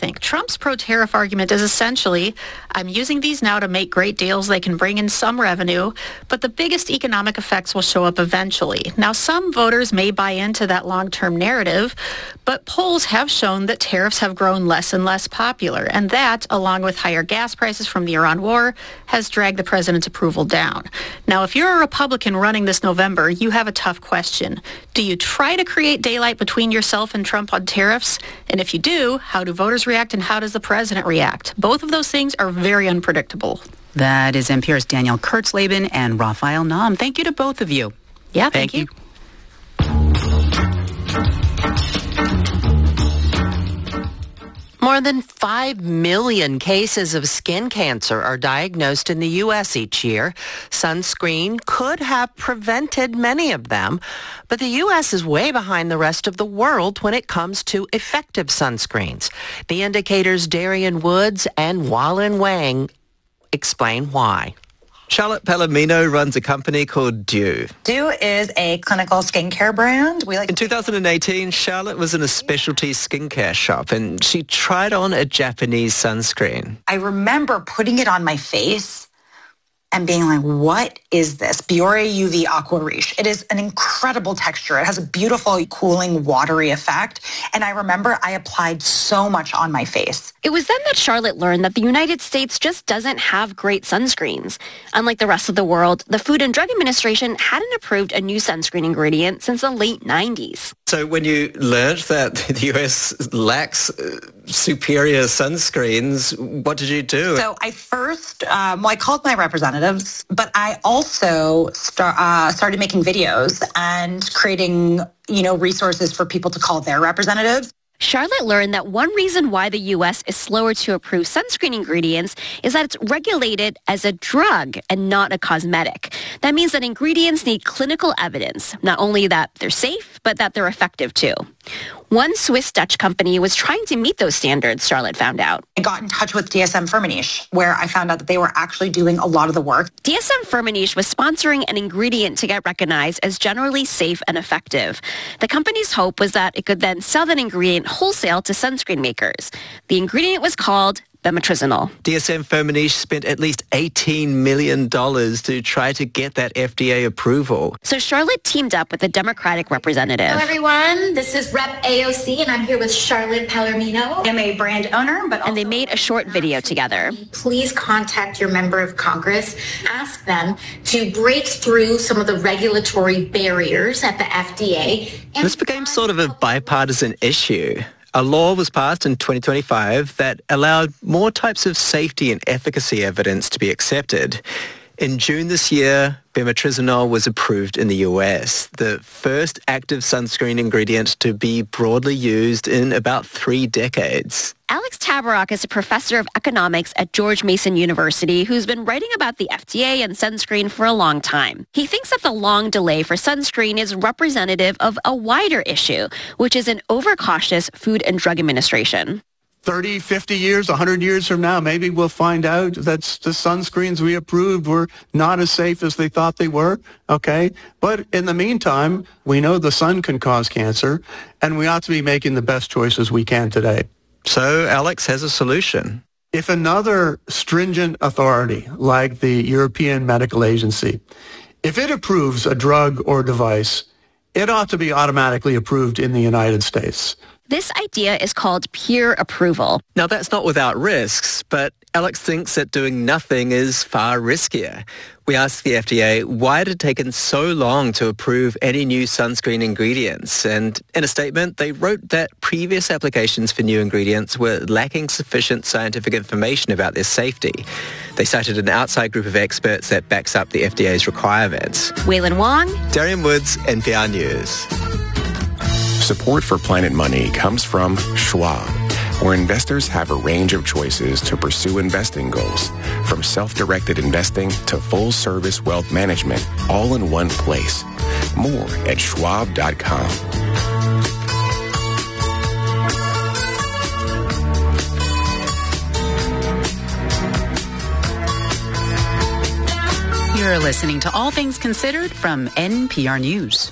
think. Trump's pro-tariff argument is essentially, I'm using these now to make great deals. They can bring in some revenue, but the biggest economic effects will show up eventually. Now, some voters may buy into that long-term narrative, but polls have shown that tariffs have grown less and less popular, and that, along with higher gas prices from the Iran war, has dragged the president's approval down. Now, if you're a Republican running this November, you have a tough question. Do you try to create daylight between yourself and Trump on tariffs? And if you do, how do voters react and how does the president react? Both of those things are very unpredictable. That is NPR's Danielle Kurtzleben and Raphael Nahm. Thank you to both of you. Yeah, thank you. More than 5 million cases of skin cancer are diagnosed in the U.S. each year. Sunscreen could have prevented many of them, but the U.S. is way behind the rest of the world when it comes to effective sunscreens. The Indicator's Darian Woods and Wallen Wang explain why. Charlotte Palomino runs a company called Dew. Dew is a clinical skincare brand. In 2018, Charlotte was in a specialty skincare shop and she tried on a Japanese sunscreen. I remember putting it on my face and being like, what is this? Biore UV Aqua Riche. It is an incredible texture. It has a beautiful, cooling, watery effect. And I remember I applied so much on my face. It was then that Charlotte learned that the United States just doesn't have great sunscreens. Unlike the rest of the world, the Food and Drug Administration hadn't approved a new sunscreen ingredient since the late 90s. So when you learned that the US lacks superior sunscreens, what did you do? So I first, I called my representatives, but I also started making videos and creating, resources for people to call their representatives. Charlotte learned that one reason why the U.S. is slower to approve sunscreen ingredients is that it's regulated as a drug and not a cosmetic. That means that ingredients need clinical evidence, not only that they're safe, but that they're effective too. One Swiss-Dutch company was trying to meet those standards, Charlotte found out. I got in touch with DSM-Firmenich, where I found out that they were actually doing a lot of the work. DSM-Firmenich was sponsoring an ingredient to get recognized as generally safe and effective. The company's hope was that it could then sell that ingredient wholesale to sunscreen makers. The ingredient was called bemetrizanol. DSM-Firmenich spent at least $18 million to try to get that FDA approval. So Charlotte teamed up with a Democratic representative. Hello, everyone. This is Rep. AOC, and I'm here with Charlotte Palomino. I'm a brand owner, and they made a short video together. Please contact your member of Congress. Ask them to break through some of the regulatory barriers at the FDA. This became sort of a bipartisan issue. A law was passed in 2025 that allowed more types of safety and efficacy evidence to be accepted. In June this year, bemetrizanol was approved in the US, the first active sunscreen ingredient to be broadly used in about 3 decades. Alex Tabarrok is a professor of economics at George Mason University who's been writing about the FDA and sunscreen for a long time. He thinks that the long delay for sunscreen is representative of a wider issue, which is an overcautious Food and Drug Administration. 30, 50 years, 100 years from now, maybe we'll find out that the sunscreens we approved were not as safe as they thought they were, okay? But in the meantime, we know the sun can cause cancer, and we ought to be making the best choices we can today. So Alex has a solution. If another stringent authority, like the European Medical Agency, if it approves a drug or device, it ought to be automatically approved in the United States. This idea is called peer approval. Now, that's not without risks, but Alex thinks that doing nothing is far riskier. We asked the FDA why it had taken so long to approve any new sunscreen ingredients. And in a statement, they wrote that previous applications for new ingredients were lacking sufficient scientific information about their safety. They cited an outside group of experts that backs up the FDA's requirements. Waylon Wong, Darian Woods, NPR News. Support for Planet Money comes from Schwab, where investors have a range of choices to pursue investing goals, from self-directed investing to full-service wealth management, all in one place. More at schwab.com. You're listening to All Things Considered from NPR News.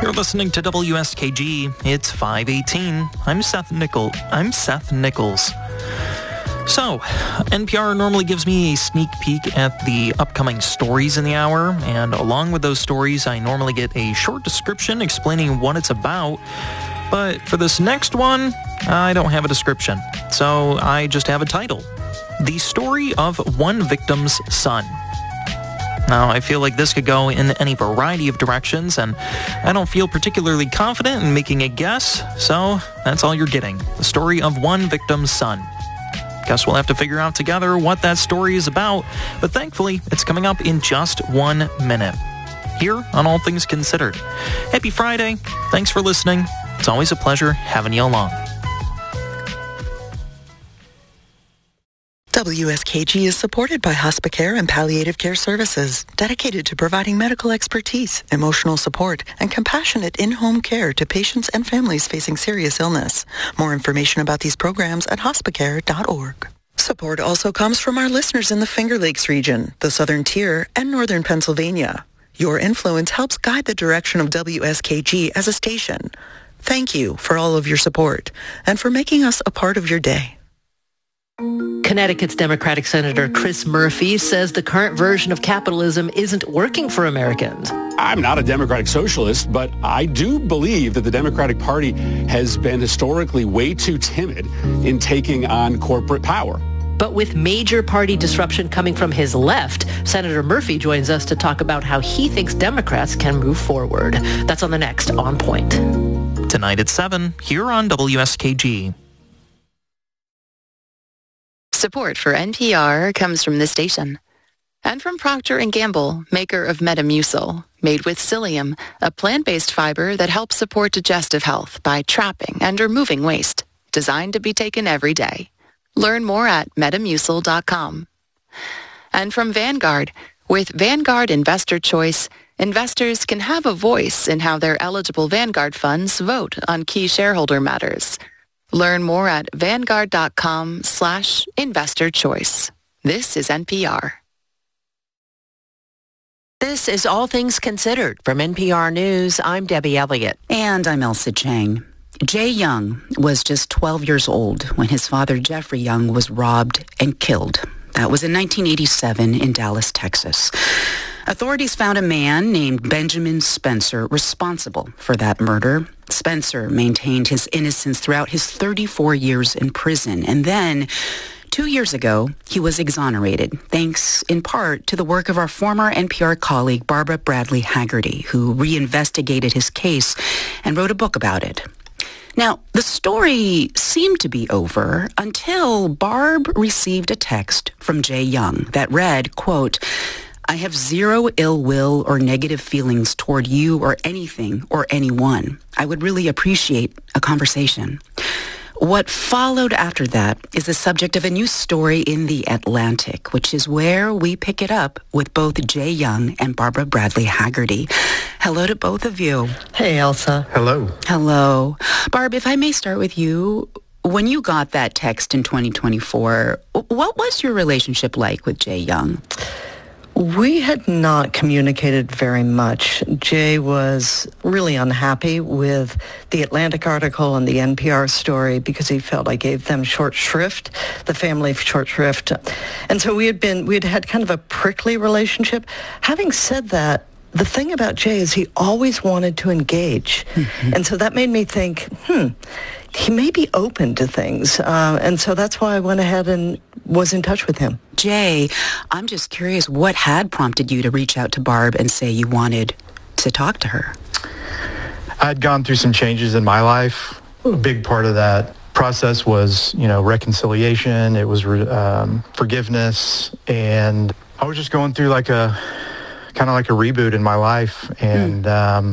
You're listening to WSKG. It's 5:18. I'm Seth Nichols. So, NPR normally gives me a sneak peek at the upcoming stories in the hour, and along with those stories, I normally get a short description explaining what it's about. But for this next one, I don't have a description, so I just have a title. The Story of One Victim's Son. Now, I feel like this could go in any variety of directions, and I don't feel particularly confident in making a guess, so that's all you're getting. The story of one victim's son. Guess we'll have to figure out together what that story is about, but thankfully, it's coming up in just 1 minute. Here on All Things Considered. Happy Friday. Thanks for listening. It's always a pleasure having you along. WSKG is supported by Hospicare and Palliative Care Services, dedicated to providing medical expertise, emotional support, and compassionate in-home care to patients and families facing serious illness. More information about these programs at hospicare.org. Support also comes from our listeners in the Finger Lakes region, the Southern Tier, and Northern Pennsylvania. Your influence helps guide the direction of WSKG as a station. Thank you for all of your support and for making us a part of your day. Connecticut's Democratic Senator Chris Murphy says the current version of capitalism isn't working for Americans. I'm not a Democratic socialist, but I do believe that the Democratic Party has been historically way too timid in taking on corporate power. But with major party disruption coming from his left, Senator Murphy joins us to talk about how he thinks Democrats can move forward. That's on the next On Point. Tonight at 7, here on WSKG. Support for NPR comes from this station and from Procter & Gamble, maker of Metamucil, made with psyllium, a plant-based fiber that helps support digestive health by trapping and removing waste, designed to be taken every day. Learn more at Metamucil.com. And from Vanguard, with Vanguard Investor Choice, investors can have a voice in how their eligible Vanguard funds vote on key shareholder matters. Learn more at Vanguard.com/investor choice. This is NPR. This is All Things Considered from NPR News. I'm Debbie Elliott. And I'm Elsa Chang. Jay Young was just 12 years old when his father, Jeffrey Young, was robbed and killed. That was in 1987 in Dallas, Texas. Authorities found a man named Benjamin Spencer responsible for that murder. Spencer maintained his innocence throughout his 34 years in prison. And then, 2 years ago, he was exonerated, thanks in part to the work of our former NPR colleague, Barbara Bradley Haggerty, who reinvestigated his case and wrote a book about it. Now, the story seemed to be over until Barb received a text from Jay Young that read, quote, "I have zero ill will or negative feelings toward you or anything or anyone. I would really appreciate a conversation." What followed after that is the subject of a new story in The Atlantic, which is where we pick it up with both Jay Young and Barbara Bradley Haggerty. Hello to both of you. Hey, Elsa. Hello. Hello. Barb, if I may start with you, when you got that text in 2024, what was your relationship like with Jay Young? We had not communicated very much. Jay was really unhappy with the Atlantic article and the NPR story because he felt I gave them short shrift, the family short shrift. And so we had had kind of a prickly relationship. Having said that, the thing about Jay is he always wanted to engage. Mm-hmm. And so that made me think, he may be open to things. And so that's why I went ahead and was in touch with him. Jay, I'm just curious, what had prompted you to reach out to Barb and say you wanted to talk to her? I'd gone through some changes in my life. A big part of that process was, reconciliation. It was forgiveness. And I was just going through kind of like a reboot in my life. And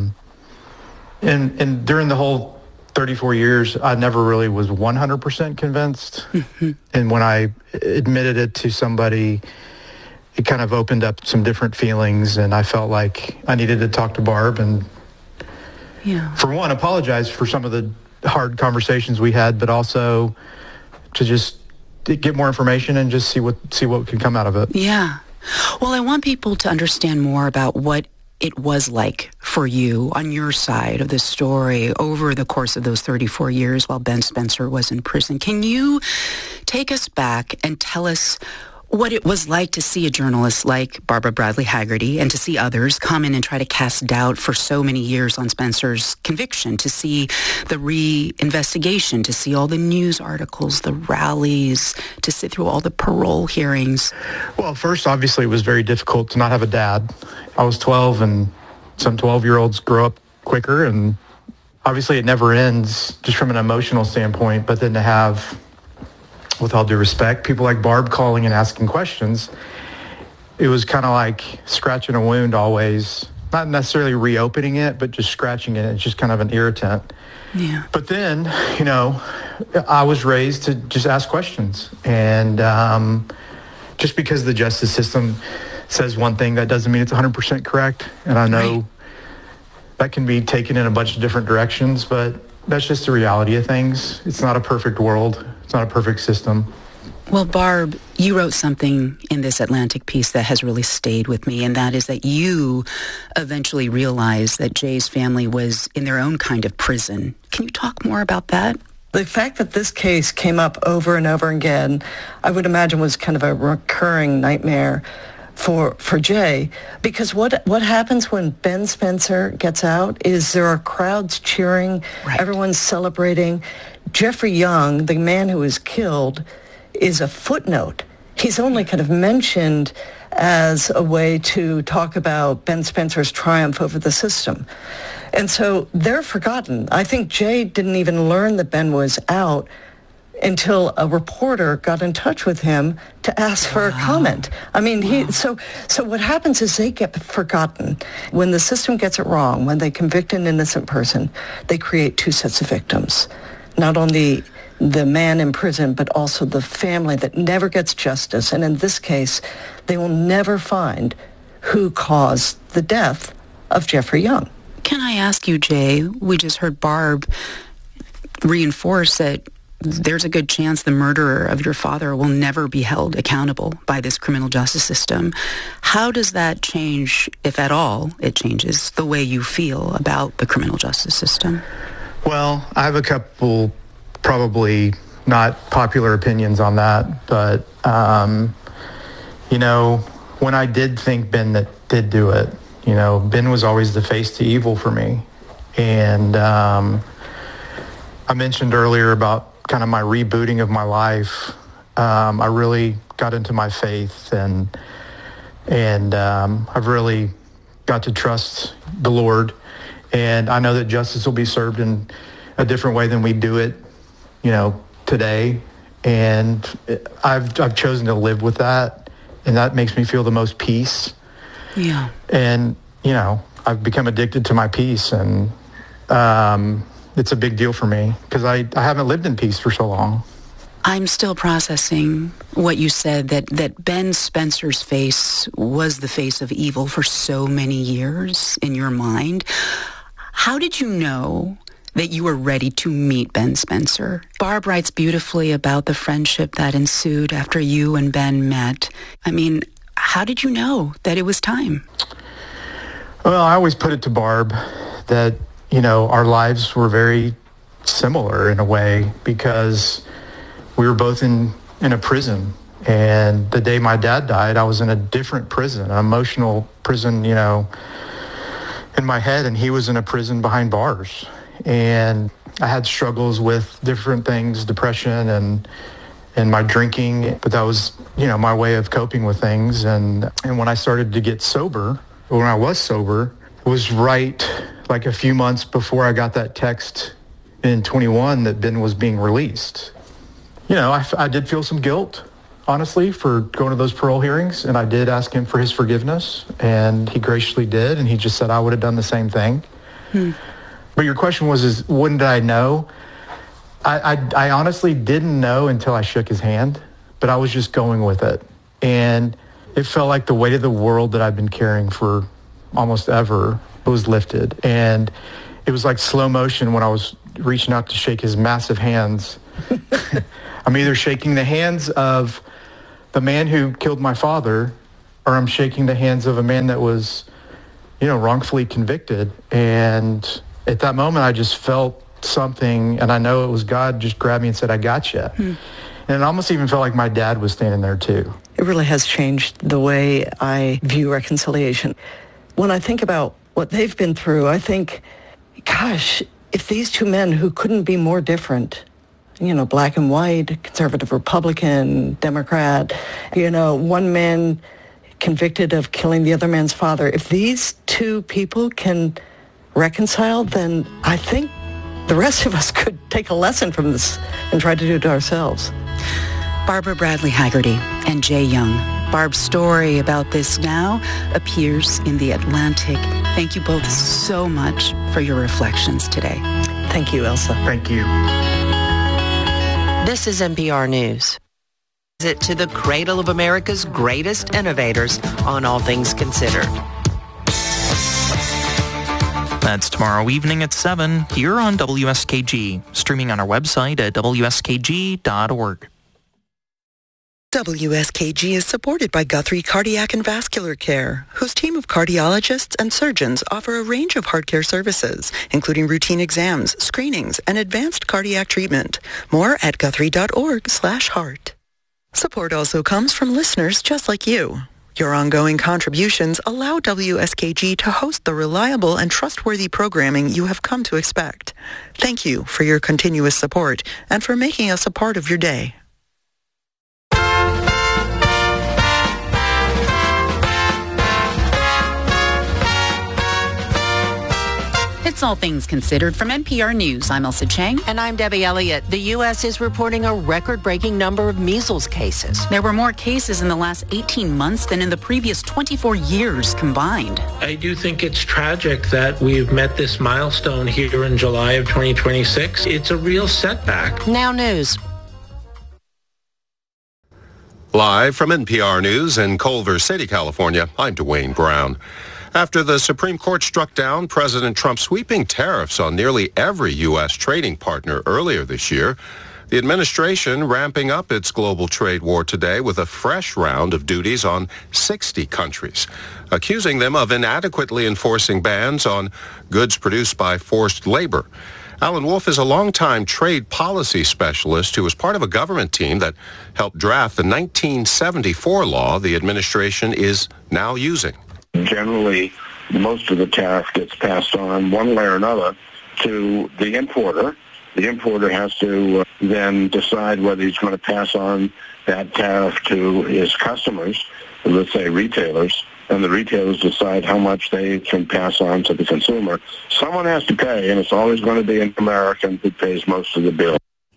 and during the whole 34 years, I never really was 100% convinced. Mm-hmm. And when I admitted it to somebody, it kind of opened up some different feelings, and I felt like I needed to talk to Barb and, for one, apologize for some of the hard conversations we had, but also to just get more information and just see what can come out of it. Yeah. Well, I want people to understand more about what it was like for you on your side of the story over the course of those 34 years while Ben Spencer was in prison. Can you take us back and tell us what it was like to see a journalist like Barbara Bradley Haggerty and to see others come in and try to cast doubt for so many years on Spencer's conviction, to see the re-investigation, to see all the news articles, the rallies, to sit through all the parole hearings? Well, first, obviously, it was very difficult to not have a dad. I was 12, and some 12-year-olds grow up quicker, and obviously it never ends just from an emotional standpoint, but then to have, with all due respect, people like Barb calling and asking questions, it was kind of like scratching a wound always, not necessarily reopening it, but just scratching it. It's just kind of an irritant. Yeah. But then, you know, I was raised to just ask questions. And just because the justice system says one thing, that doesn't mean it's 100% correct. And I know that can be taken in a bunch of different directions, but that's just the reality of things. It's not a perfect world. It's not a perfect system. Well, Barb, you wrote something in this Atlantic piece that has really stayed with me, and that is that you eventually realized that Jay's family was in their own kind of prison. Can you talk more about that? The fact that this case came up over and over again, I would imagine was kind of a recurring nightmare for Jay, because what happens when Ben Spencer gets out is there are crowds cheering, everyone's celebrating. Jeffrey Young, the man who was killed, is a footnote. He's only kind of mentioned as a way to talk about Ben Spencer's triumph over the system. And so they're forgotten. I think Jay didn't even learn that Ben was out until a reporter got in touch with him to ask for a comment. I mean, so what happens is they get forgotten. When the system gets it wrong, when they convict an innocent person, they create two sets of victims. Not only the man in prison, but also the family that never gets justice. And in this case, they will never find who caused the death of Jeffrey Young. Can I ask you, Jay, we just heard Barb reinforce that there's a good chance the murderer of your father will never be held accountable by this criminal justice system. How does that change, if at all, it changes the way you feel about the criminal justice system? Well, I have a couple probably not popular opinions on that, but, you know, when I did think Ben that did do it, you know, Ben was always the face to evil for me. And I mentioned earlier about kind of my rebooting of my life. I really got into my faith, and I've really got to trust the Lord. And I know that justice will be served in a different way than we do it, you know, today. And I've chosen to live with that, and that makes me feel the most peace. Yeah. And, you know, I've become addicted to my peace, and it's a big deal for me because I haven't lived in peace for so long. I'm still processing what you said, that Ben Spencer's face was the face of evil for so many years in your mind. How did you know that you were ready to meet Ben Spencer? Barb writes beautifully about the friendship that ensued after you and Ben met. I mean, how did you know that it was time? Well, I always put it to Barb that, you know, our lives were very similar in a way because we were both in a prison. And the day my dad died, I was in a different prison, an emotional prison, you know, in my head, and he was in a prison behind bars. And I had struggles with different things, depression and my drinking, but that was, you know, my way of coping with things. And when I started to get sober, when I was sober, it was right like a few months before I got that text in 21 that Ben was being released. You know, I did feel some guilt, honestly, for going to those parole hearings, and I did ask him for his forgiveness, and he graciously did, and he just said I would have done the same thing. But your question was, when did I know? I honestly didn't know until I shook his hand, but I was just going with it. And it felt like the weight of the world that I've been carrying for almost ever was lifted. And it was like slow motion when I was reaching out to shake his massive hands. I'm either shaking the hands of the man who killed my father, or I'm shaking the hands of a man that was, wrongfully convicted. And at that moment, I just felt something, and I know it was God just grabbed me and said, I got you. And it almost even felt like my dad was standing there too. It really has changed the way I view reconciliation. When I think about what they've been through, I think, gosh, if these two men who couldn't be more different, black and white, conservative, Republican, Democrat, one man convicted of killing the other man's father, if these two people can reconcile, then I think the rest of us could take a lesson from this and try to do it ourselves. Barbara Bradley Haggerty and Jay Young. Barb's story about this now appears in The Atlantic. Thank you both so much for your reflections today. Thank you, Elsa. Thank you. This is NPR News. Visit to the cradle of America's greatest innovators on All Things Considered. That's tomorrow evening at 7 here on WSKG, streaming on our website at wskg.org. WSKG is supported by Guthrie Cardiac and Vascular Care, whose team of cardiologists and surgeons offer a range of heart care services, including routine exams, screenings, and advanced cardiac treatment. More at guthrie.org/heart. Support also comes from listeners just like you. Your ongoing contributions allow WSKG to host the reliable and trustworthy programming you have come to expect. Thank you for your continuous support and for making us a part of your day. It's All Things Considered from NPR News. I'm Elsa Chang. And I'm Debbie Elliott. The U.S. is reporting a record-breaking number of measles cases. There were more cases in the last 18 months than in the previous 24 years combined. I do think it's tragic that we've met this milestone here in July of 2026. It's a real setback. Now news. Live from NPR News in Culver City, California, I'm Dwayne Brown. After the Supreme Court struck down President Trump's sweeping tariffs on nearly every U.S. trading partner earlier this year, the administration ramping up its global trade war today with a fresh round of duties on 60 countries, accusing them of inadequately enforcing bans on goods produced by forced labor. Alan Wolf is a longtime trade policy specialist who was part of a government team that helped draft the 1974 law the administration is now using. Generally, most of the tariff gets passed on one way or another to the importer. The importer has to then decide whether he's going to pass on that tariff to his customers, let's say retailers, and the retailers decide how much they can pass on to the consumer. Someone has to pay, and it's always going to be an American who pays most of the bill.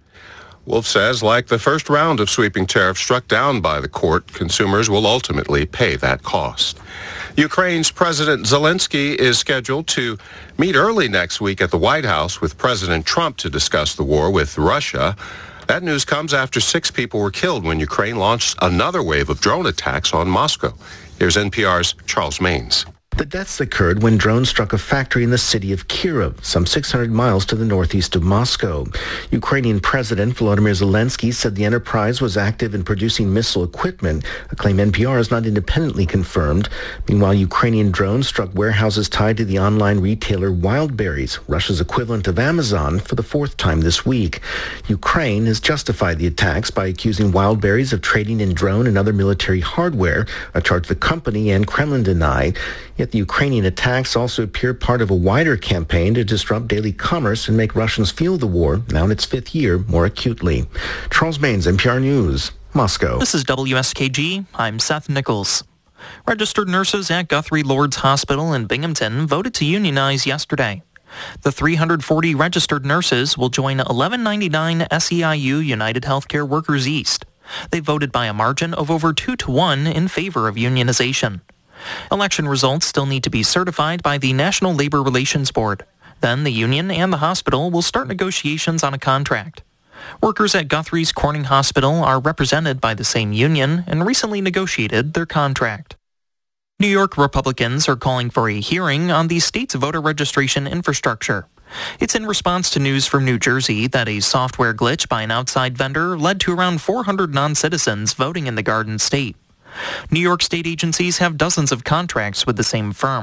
Wolf says, like the first round of sweeping tariffs struck down by the court, consumers will ultimately pay that cost. Ukraine's President Zelensky is scheduled to meet early next week at the White House with President Trump to discuss the war with Russia. That news comes after 6 people were killed when Ukraine launched another wave of drone attacks on Moscow. Here's NPR's Charles Maines. The deaths occurred when drones struck a factory in the city of Kyiv, some 600 miles to the northeast of Moscow. Ukrainian President Volodymyr Zelensky said the enterprise was active in producing missile equipment, a claim NPR has not independently confirmed. Meanwhile, Ukrainian drones struck warehouses tied to the online retailer Wildberries, Russia's equivalent of Amazon, for the 4th time this week. Ukraine has justified the attacks by accusing Wildberries of trading in drone and other military hardware, a charge the company and Kremlin deny. Yet the Ukrainian attacks also appear part of a wider campaign to disrupt daily commerce and make Russians feel the war, now in its 5th year, more acutely. Charles Maines, NPR News, Moscow. This is WSKG. I'm Seth Nichols. Registered nurses at Guthrie Lord's Hospital in Binghamton voted to unionize yesterday. The 340 registered nurses will join 1199 SEIU United Healthcare Workers East. They voted by a margin of over 2-1 in favor of unionization. Election results still need to be certified by the National Labor Relations Board. Then the union and the hospital will start negotiations on a contract. Workers at Guthrie's Corning Hospital are represented by the same union and recently negotiated their contract. New York Republicans are calling for a hearing on the state's voter registration infrastructure. It's in response to news from New Jersey that a software glitch by an outside vendor led to around 400 non-citizens voting in the Garden State. New York state agencies have dozens of contracts with the same firm.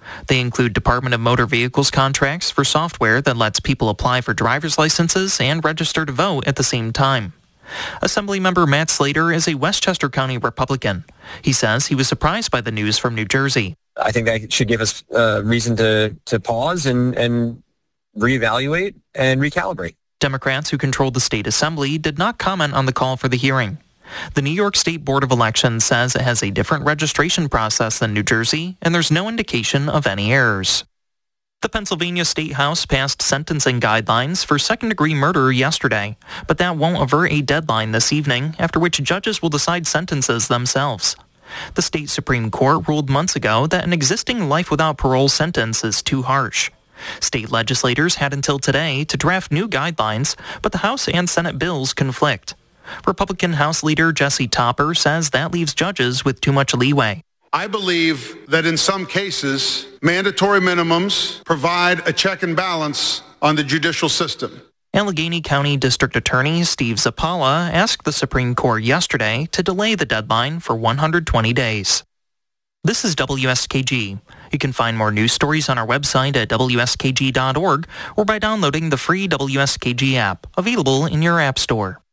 They include Department of Motor Vehicles contracts for software that lets people apply for driver's licenses and register to vote at the same time. Assemblymember Matt Slater is a Westchester County Republican. He says he was surprised by the news from New Jersey. I think that should give us reason to pause and reevaluate and recalibrate. Democrats who controlled the state assembly did not comment on the call for the hearing. The New York State Board of Elections says it has a different registration process than New Jersey, and there's no indication of any errors. The Pennsylvania State House passed sentencing guidelines for second-degree murder yesterday, but that won't avert a deadline this evening, after which judges will decide sentences themselves. The state Supreme Court ruled months ago that an existing life without parole sentence is too harsh. State legislators had until today to draft new guidelines, but the House and Senate bills conflict. Republican House Leader Jesse Topper says that leaves judges with too much leeway. I believe that in some cases, mandatory minimums provide a check and balance on the judicial system. Allegheny County District Attorney Steve Zappala asked the Supreme Court yesterday to delay the deadline for 120 days. This is WSKG. You can find more news stories on our website at wskg.org or by downloading the free WSKG app, available in your app store.